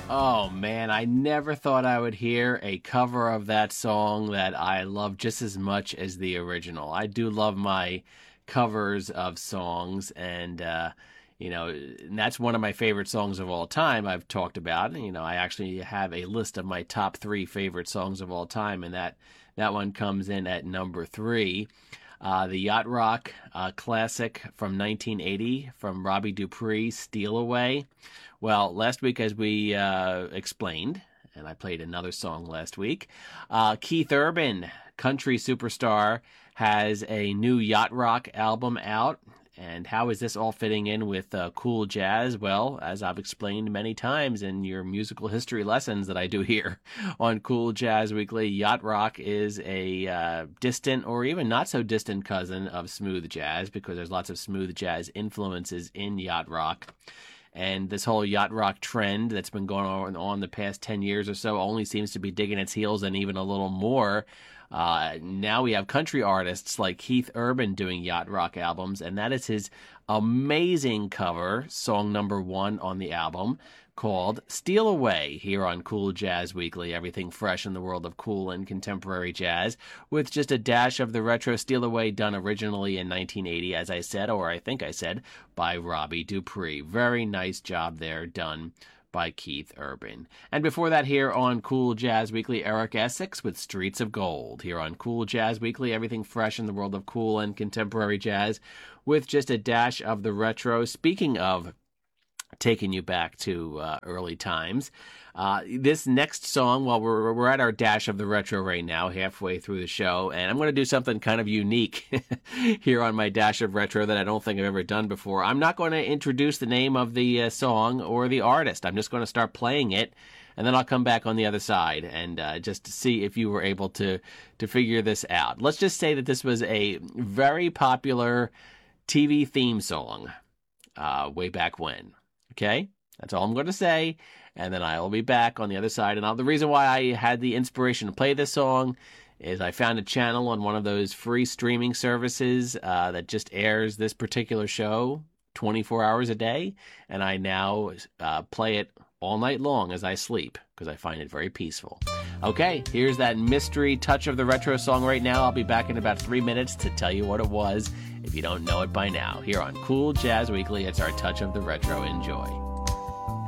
Oh man, I never thought I would hear a cover of that song that I love just as much as the original. I do love my covers of songs, and that's one of my favorite songs of all time I've talked about. I actually have a list of my top three favorite songs of all time, and that one comes in at number three. The Yacht Rock classic from 1980 from Robbie Dupree, Steal Away. Well, last week, as we explained, and I played another song last week, Keith Urban, country superstar, has a new Yacht Rock album out. And how is this all fitting in with cool jazz? Well, as I've explained many times in your musical history lessons that I do here on Cool Jazz Weekly, Yacht Rock is a distant or even not so distant cousin of smooth jazz, because there's lots of smooth jazz influences in Yacht Rock. And this whole Yacht Rock trend that's been going on the past 10 years or so only seems to be digging its heels and even a little more. Now we have country artists like Keith Urban doing Yacht Rock albums, and that is his amazing cover, song number one on the album, called Steal Away, here on Cool Jazz Weekly, everything fresh in the world of cool and contemporary jazz, with just a dash of the retro. Steal Away, done originally in 1980, as I said, or I think I said, by Robbie Dupree. Very nice job there done by Keith Urban. And before that, here on Cool Jazz Weekly, Eric Essex with Streets of Gold. Here on Cool Jazz Weekly, everything fresh in the world of cool and contemporary jazz, with just a dash of the retro. Speaking of taking you back to early times, this next song, well, we're at our dash of the retro right now, halfway through the show, and I'm going to do something kind of unique here on my dash of retro that I don't think I've ever done before. I'm not going to introduce the name of the song or the artist. I'm just going to start playing it, and then I'll come back on the other side and just see if you were able to figure this out. Let's just say that this was a very popular TV theme song way back when. Okay? That's all I'm going to say. And then I will be back on the other side. And the reason why I had the inspiration to play this song is I found a channel on one of those free streaming services that just airs this particular show 24 hours a day. And I now play it all night long as I sleep, because I find it very peaceful. Okay, here's that mystery touch of the retro song right now. I'll be back in about 3 minutes to tell you what it was, if you don't know it by now. Here on Cool Jazz Weekly, it's our touch of the retro. Enjoy.